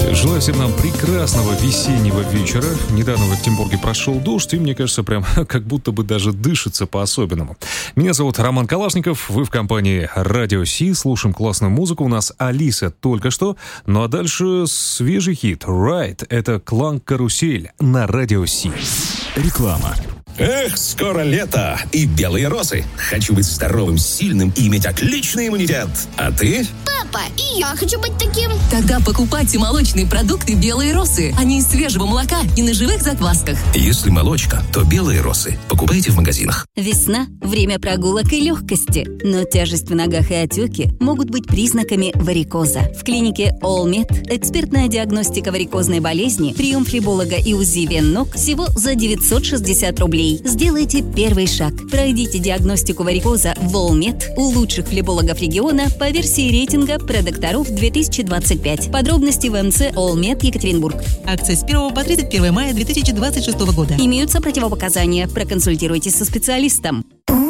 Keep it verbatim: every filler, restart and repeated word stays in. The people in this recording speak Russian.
Желаю всем нам прекрасного весеннего вечера. Недавно в Екатеринбурге прошел дождь, и мне кажется, прям как будто бы даже дышится по-особенному. Меня зовут Роман Калашников, вы в компании Радио Си, слушаем классную музыку. У нас Алиса только что, ну а дальше свежий хит «Right». Это «Клан Карусель» на Радио Си. Реклама. Эх, скоро лето и белые розы. Хочу быть здоровым, сильным и иметь отличный иммунитет. А ты? Папа, и я хочу быть таким. Тогда покупайте молочные продукты «Белые росы». Они из свежего молока и на живых заквасках. Если молочка, то «Белые росы». Покупайте в магазинах. Весна – время прогулок и легкости. Но тяжесть в ногах и отеки могут быть признаками варикоза. В клинике All-Med экспертная диагностика варикозной болезни, прием флеболога и УЗИ вен ног всего за девятьсот шестьдесят рублей. Сделайте первый шаг. Пройдите диагностику варикоза в All-Med у лучших флебологов региона по версии рейтинга продокторов две тысячи двадцать пять. Подробности в МЦ All-Med Екатеринбург. Акция с первого по тридцать первое мая две тысячи двадцать шестого года. Имеются противопоказания. Проконсультируйтесь со специалистом.